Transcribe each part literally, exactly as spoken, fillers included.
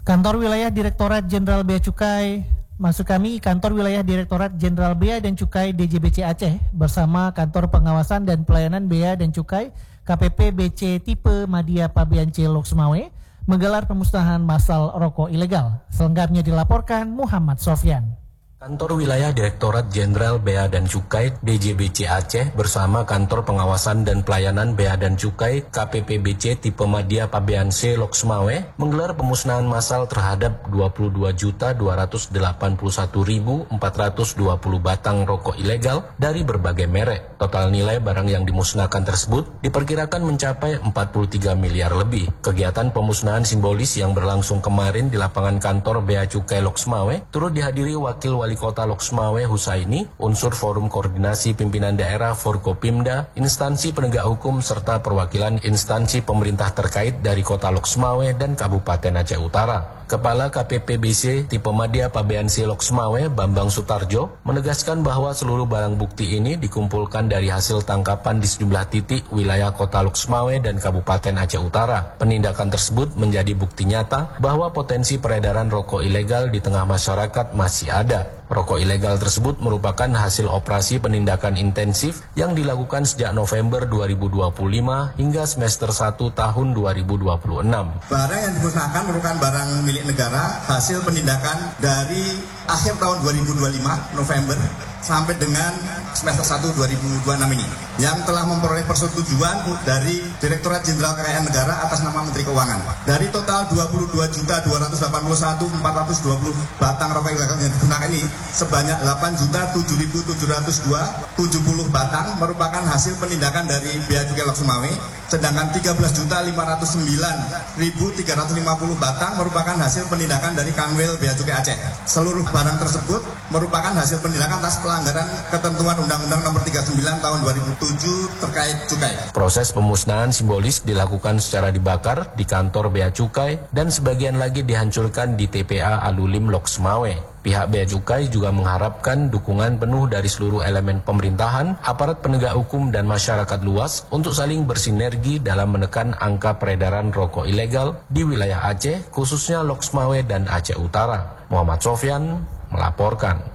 Kantor Wilayah Direktorat Jenderal Bea Cukai, maksud kami Kantor Wilayah Direktorat Jenderal Bea dan Cukai D J B C Aceh bersama Kantor Pengawasan dan Pelayanan Bea dan Cukai K P P B C Tipe Madya Pabean C Lok Sumawe menggelar pemusnahan massal rokok ilegal. Selengkapnya dilaporkan Muhammad Sofyan. Kantor Wilayah Direktorat Jenderal Bea dan Cukai D J B C Aceh bersama Kantor Pengawasan dan Pelayanan Bea dan Cukai K P P B C Tipe Madya Pabean C Lok Sumawe menggelar pemusnahan massal terhadap dua puluh dua juta dua ratus delapan puluh satu ribu empat ratus dua puluh batang rokok ilegal dari berbagai merek. Total nilai barang yang dimusnahkan tersebut diperkirakan mencapai empat puluh tiga miliar lebih. Kegiatan pemusnahan simbolis yang berlangsung kemarin di lapangan kantor Bea Cukai Lok Sumawe turut dihadiri Wakil Wali Kota Lok Sumawe Husaini, unsur Forum Koordinasi Pimpinan Daerah Forkopimda, instansi penegak hukum serta perwakilan instansi pemerintah terkait dari Kota Lok Sumawe dan Kabupaten Aceh Utara. Kepala K P P B C Tipe Madya Pabean C Lok Sumawe Bambang Sutarjo menegaskan bahwa seluruh barang bukti ini dikumpulkan dari hasil tangkapan di sejumlah titik wilayah Kota Lok Sumawe dan Kabupaten Aceh Utara. Penindakan tersebut menjadi bukti nyata bahwa potensi peredaran rokok ilegal di tengah masyarakat masih ada. Rokok ilegal tersebut merupakan hasil operasi penindakan intensif yang dilakukan sejak November dua ribu dua puluh lima hingga semester satu tahun dua ribu dua puluh enam. Barang yang dimusnahkan merupakan barang milik negara hasil penindakan dari akhir tahun dua ribu dua puluh lima November sampai dengan semester satu dua ribu dua puluh enam ini yang telah memperoleh persetujuan dari Direktorat Jenderal Kekayaan Negara atas nama Menteri Keuangan. Dari total dua puluh dua juta dua ratus delapan puluh satu ribu empat ratus dua puluh batang rokok ilegal yang digunakan ini, sebanyak delapan juta tujuh ribu tujuh ratus dua ribu tujuh puluh batang merupakan hasil penindakan dari Bea Cukai Lok Sumawe, sedangkan tiga belas juta lima ratus sembilan ribu tiga ratus lima puluh batang merupakan hasil penindakan dari Kanwil Bea Cukai Aceh. Seluruh barang tersebut merupakan hasil penindakan atas pelanggaran ketentuan Undang-Undang Nomor tiga puluh sembilan Tahun dua ribu tujuh terkait cukai. Proses pemusnahan simbolis dilakukan secara dibakar di kantor Bea Cukai dan sebagian lagi dihancurkan di T P A Alulim Lok Sumawe. Pihak Bea Cukai juga mengharapkan dukungan penuh dari seluruh elemen pemerintahan, aparat penegak hukum dan masyarakat luas untuk saling bersinergi dalam menekan angka peredaran rokok ilegal di wilayah Aceh, khususnya Lok Sumawe dan Aceh Utara. Muhammad Sofyan melaporkan.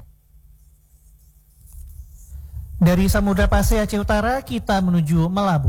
Dari Samudra Pasai Aceh Utara kita menuju Melabu.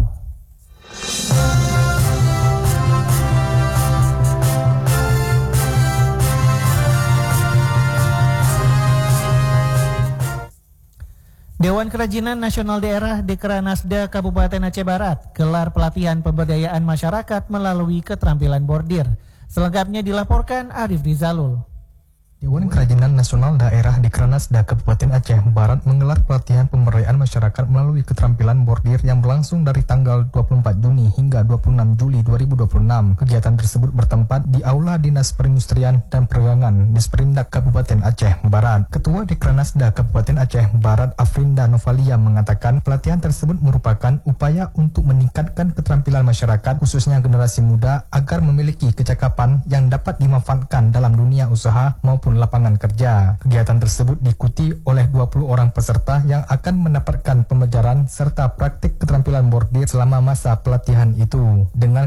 Dewan Kerajinan Nasional Daerah Dekranasda Kabupaten Aceh Barat gelar pelatihan pemberdayaan masyarakat melalui keterampilan bordir. Selengkapnya dilaporkan Arif Rizalul. Dewan Kerajinan Nasional Daerah Dekranasda Kabupaten Aceh Barat menggelar pelatihan pemberdayaan masyarakat melalui keterampilan bordir yang berlangsung dari tanggal dua puluh empat Juni hingga dua puluh enam Juli dua ribu dua puluh enam. Kegiatan tersebut bertempat di Aula Dinas Perindustrian dan Perdagangan Disperindak Kabupaten Aceh Barat. Ketua Dekranasda Kabupaten Aceh Barat Afrinda Novalia mengatakan pelatihan tersebut merupakan upaya untuk meningkatkan keterampilan masyarakat khususnya generasi muda agar memiliki kecakapan yang dapat dimanfaatkan dalam dunia usaha maupun lapangan kerja. Kegiatan tersebut diikuti oleh dua puluh orang peserta yang akan mendapatkan pembelajaran serta praktik keterampilan bordir selama masa pelatihan itu. Dengan